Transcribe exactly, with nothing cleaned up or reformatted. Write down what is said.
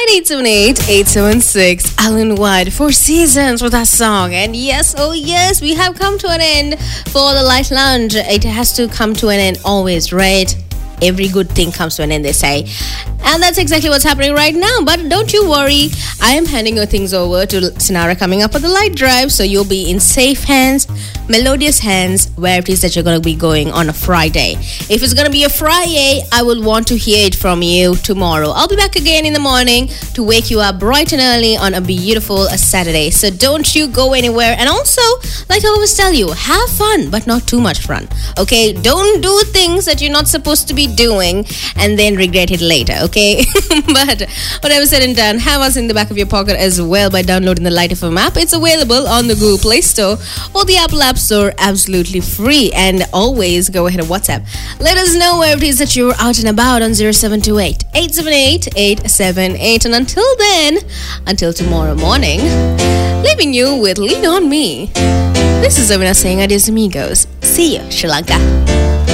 eight seven eight, eight seven six. Alan White, Four Seasons with that song. And yes, oh yes, we have come to an end for the Light Lounge. It has to come to an end always, right? Every good thing comes to an end, they say. And that's exactly what's happening right now. But don't you worry. I am handing your things over to Sinara coming up with the light drive. So you'll be in safe hands, melodious hands, where it is that you're going to be going on a Friday. If it's going to be a Friday, I will want to hear it from you tomorrow. I'll be back again in the morning to wake you up bright and early on a beautiful Saturday. So don't you go anywhere. And also, like I always tell you, have fun, but not too much fun. Okay? Don't do things that you're not supposed to be doing and then regret it later. Okay? But whatever said and done, have us in the back of your pocket as well by downloading the Light F M app. It's available on the Google Play Store or the Apple App Store, absolutely free. And always go ahead and WhatsApp. Let us know where it is that you're out and about on zero seven two eight, eight seven eight, eight seven eight. And until then, until tomorrow morning, leaving you with Lean On Me. This is Avina saying adios amigos. See you, Sri Lanka.